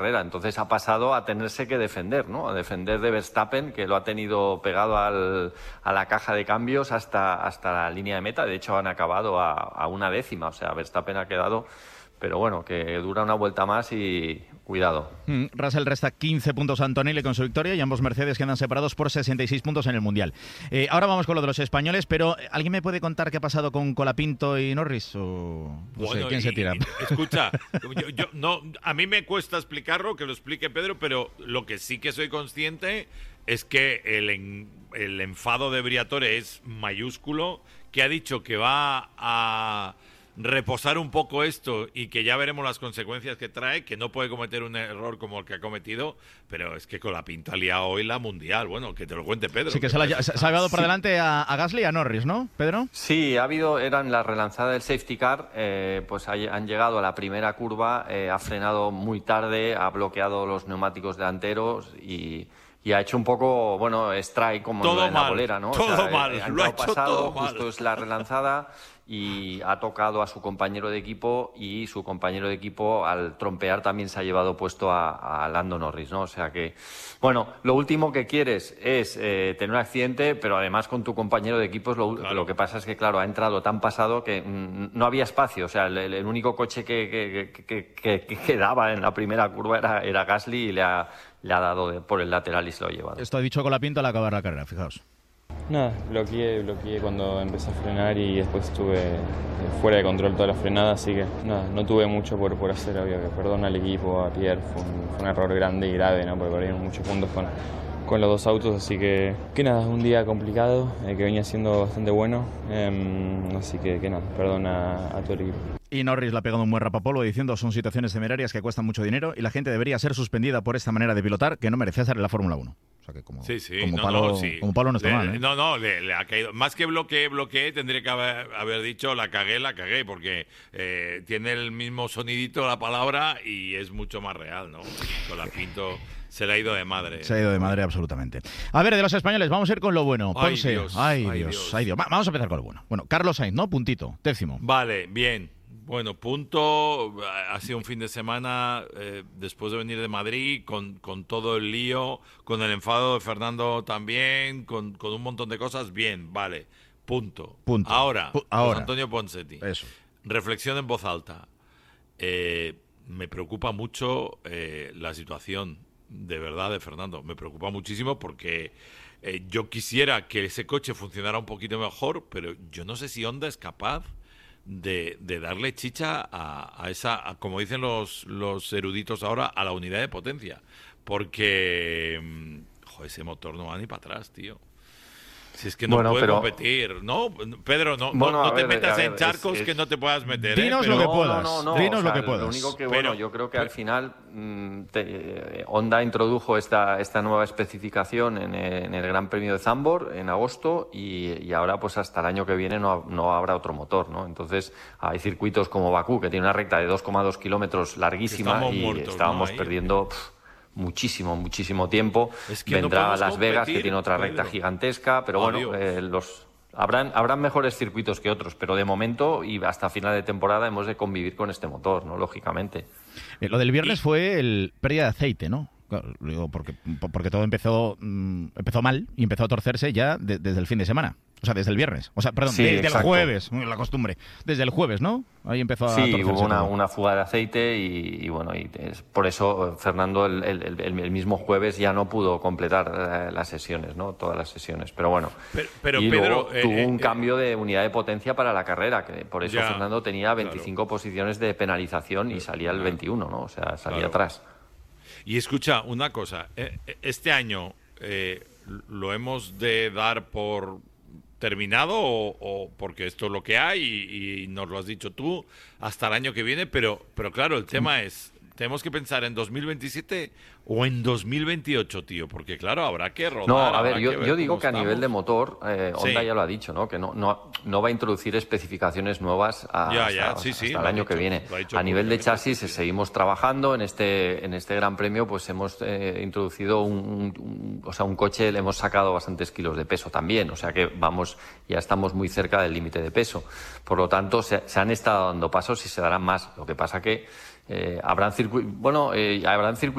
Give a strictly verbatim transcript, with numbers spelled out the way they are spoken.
carrera. Entonces ha pasado a tenerse que defender, ¿no? A defender de Verstappen, que lo ha tenido pegado al, a la caja de cambios hasta, hasta la línea de meta. De hecho, han acabado a, a una décima. O sea, Verstappen ha quedado... Pero bueno, que dura una vuelta más y cuidado. Mm, Russell resta quince puntos a Antonelli con su victoria y ambos Mercedes quedan separados por sesenta y seis puntos en el Mundial. Eh, ahora vamos con lo de los españoles, pero ¿alguien me puede contar qué ha pasado con Colapinto y Norris? O, no bueno, sé, ¿quién y, se tira? Y, escucha, yo, yo, no, a mí me cuesta explicarlo, que lo explique Pedro, pero lo que sí que soy consciente es que el, en, el enfado de Briatore es mayúsculo, que ha dicho que va a... reposar un poco esto y que ya veremos las consecuencias que trae, que no puede cometer un error como el que ha cometido, pero es que Colapinto ha liado hoy la mundial. Bueno, que te lo cuente Pedro. Sí, que, que se, la, se, se ha llevado por sí. delante a, a Gasly y a Norris, ¿no, Pedro? Sí, ha habido, eran la relanzada del safety car, eh, pues ha, han llegado a la primera curva, eh, ha frenado muy tarde, ha bloqueado los neumáticos delanteros y... Y ha hecho un poco, bueno, strike como todo en la mal, bolera, ¿no? Todo o sea, mal, eh, lo ha hecho pasado, todo mal. Justo es la relanzada y ha tocado a su compañero de equipo y su compañero de equipo al trompear también se ha llevado puesto a, a Lando Norris, ¿no? O sea que, bueno, lo último que quieres es eh, tener un accidente, pero además con tu compañero de equipo es lo, claro. lo que pasa es que, claro, ha entrado tan pasado que mm, no había espacio. O sea, el, el único coche que, que, que, que, que quedaba en la primera curva era, era Gasly y le ha... le ha dado de, por el lateral y se lo ha llevado. Esto ha dicho Colapinto al acabar la carrera, fijaos. Nada, bloqueé, bloqueé cuando empecé a frenar y después estuve fuera de control toda la frenada, así que nada, no tuve mucho por, por hacer, obvio que perdón al equipo, a Pierre, fue un, fue un error grande y grave, ¿no? Porque perdieron muchos puntos con, con los dos autos, así que, que nada, un día complicado, eh, que venía siendo bastante bueno, eh, así que, que nada, perdón a, a todo el equipo. Y Norris le ha pegado un buen rapapolvo diciendo son situaciones temerarias que cuestan mucho dinero y la gente debería ser suspendida por esta manera de pilotar que no merece estar en la Fórmula uno. O sea que como, sí, sí, como, no, palo, no, sí. como palo no está le, mal. ¿eh? No, no, le, le ha caído. Más que bloqueé, bloqueé, tendría que haber, haber dicho la cagué, la cagué, porque eh, tiene el mismo sonidito la palabra y es mucho más real, ¿no? Colapinto se le ha ido de madre. Se ha ido de madre absolutamente. A ver, de los españoles, vamos a ir con lo bueno. Ponce. Ay, Dios, ay, ay, Dios, Dios. ay, Dios. Va, vamos a empezar con lo bueno. Bueno, Carlos Sainz, ¿no? Puntito, décimo. Vale, bien. Bueno, punto. Ha sido un fin de semana eh, después de venir de Madrid con, con todo el lío, con el enfado de Fernando también, con, con un montón de cosas. Bien, vale. Punto. Punto. Ahora, P- ahora. José Antonio Ponseti. Eso. Reflexión en voz alta. Eh, me preocupa mucho eh, la situación, de verdad, de Fernando. Me preocupa muchísimo porque eh, yo quisiera que ese coche funcionara un poquito mejor, pero yo no sé si Honda es capaz de, de darle chicha a, a esa, a, como dicen los, los eruditos ahora, a la unidad de potencia. Porque, joder, ese motor no va ni para atrás, tío. Si es que no bueno, puede pero... competir, ¿no? Pedro, no, bueno, no, no te ver, metas ver, en charcos es, es... que no te puedas meter. Dinos ¿eh? lo Pero... que puedas. No, no, no, Dinos o sea, lo que puedas. Lo único que, pero, bueno, yo creo que pero... al final mmm, te, eh, Honda introdujo esta, esta nueva especificación en, en el Gran Premio de Zandvoort en agosto y, y ahora pues hasta el año que viene no, no habrá otro motor, ¿no? Entonces hay circuitos como Bakú que tiene una recta de dos coma dos kilómetros larguísima y muertos, estábamos ¿no? perdiendo... Pff, muchísimo, muchísimo tiempo. Es que vendrá no a Las Vegas, competir, que tiene otra recta Pedro. gigantesca, pero Oh, bueno, eh, los habrán habrán mejores circuitos que otros, pero de momento y hasta final de temporada hemos de convivir con este motor, ¿no? Lógicamente. Eh, lo del viernes y... fue el pérdida de aceite, ¿no? Claro, digo, porque, porque todo empezó mmm, empezó mal y empezó a torcerse ya de, desde el fin de semana. O sea, desde el viernes. O sea, perdón, sí, desde exacto. el jueves, la costumbre. Desde el jueves, ¿no? Ahí empezó a sí, torcerse. hubo una, todo. una fuga de aceite y, y bueno, y es, por eso Fernando el, el, el, el mismo jueves ya no pudo completar eh, las sesiones, ¿no? Todas las sesiones. Pero bueno, pero, pero y Pedro, luego eh, tuvo un eh, cambio de unidad de potencia para la carrera, que por eso ya, Fernando tenía veinticinco claro. posiciones de penalización y salía el veintiuno, ¿no? O sea, salía Claro. atrás. Y escucha, una cosa, eh, este año eh, lo hemos de dar por terminado o, o porque esto es lo que hay y, y nos lo has dicho tú hasta el año que viene, pero, pero claro, el tema es, tenemos que pensar en dos mil veintisiete o en dos mil veintiocho, tío, porque claro, habrá que rodar. No, a ver, yo, ver yo digo cómo que a estamos. nivel de motor, eh, Honda Sí. ya lo ha dicho, ¿no? Que no, no, no va a introducir especificaciones nuevas a- Ya, hasta, ya, sí, sí, hasta lo el ha año dicho, que viene. lo ha dicho A nivel de públicamente, chasis sí, sí. seguimos trabajando. En este, en este Gran Premio pues hemos eh, introducido un, un, un- o sea, un coche, le hemos sacado bastantes kilos de peso también, o sea que vamos, ya estamos muy cerca del límite de peso. Por lo tanto, se, se han estado dando pasos y se darán más. Lo que pasa que Eh, habrán circuitos, bueno, eh, habrán circuitos